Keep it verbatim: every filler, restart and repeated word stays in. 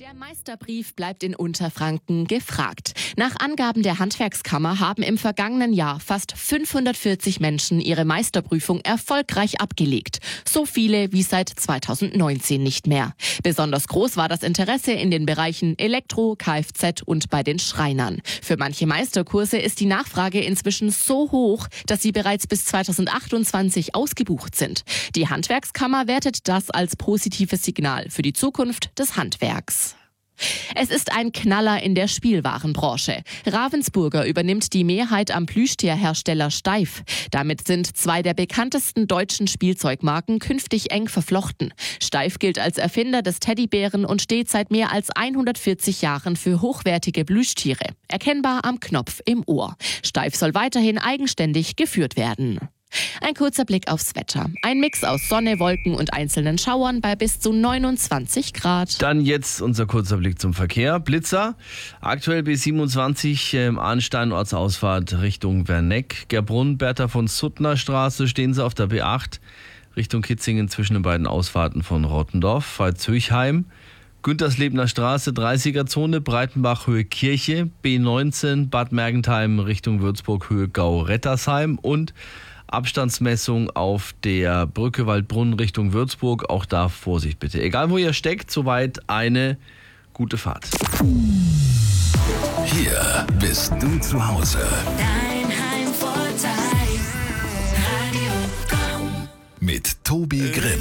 Der Meisterbrief bleibt in Unterfranken gefragt. Nach Angaben der Handwerkskammer haben im vergangenen Jahr fast fünfhundertvierzig Menschen ihre Meisterprüfung erfolgreich abgelegt. So viele wie seit zweitausendneunzehn nicht mehr. Besonders groß war das Interesse in den Bereichen Elektro, Kfz und bei den Schreinern. Für manche Meisterkurse ist die Nachfrage inzwischen so hoch, dass sie bereits bis zweitausendachtundzwanzig ausgebucht sind. Die Handwerkskammer wertet das als positives Signal für die Zukunft des Handwerks. Es ist ein Knaller in der Spielwarenbranche. Ravensburger übernimmt die Mehrheit am Plüschtierhersteller Steiff. Damit sind zwei der bekanntesten deutschen Spielzeugmarken künftig eng verflochten. Steiff gilt als Erfinder des Teddybären und steht seit mehr als hundertvierzig Jahren für hochwertige Plüschtiere. Erkennbar am Knopf im Ohr. Steiff soll weiterhin eigenständig geführt werden. Ein kurzer Blick aufs Wetter. Ein Mix aus Sonne, Wolken und einzelnen Schauern bei bis zu neunundzwanzig Grad. Dann jetzt unser kurzer Blick zum Verkehr. Blitzer, aktuell B siebenundzwanzig im Arnstein-Ortsausfahrt Richtung Werneck. Gerbrunn, Bertha von Suttner Straße stehen Sie auf der B acht Richtung Kitzingen zwischen den beiden Ausfahrten von Rottendorf. Pfalz-Höchheim, Günterslebner Straße, dreißiger Zone, Breitenbach Höhe Kirche. B neunzehn Bad Mergentheim Richtung Würzburg Höhe Gau-Rettersheim und Abstandsmessung auf der Brücke Waldbrunn Richtung Würzburg. Auch da Vorsicht bitte. Egal wo ihr steckt, soweit eine gute Fahrt. Hier bist du zu Hause. Dein Heimvorteil. Radio Komm. Mit Tobi Grimm.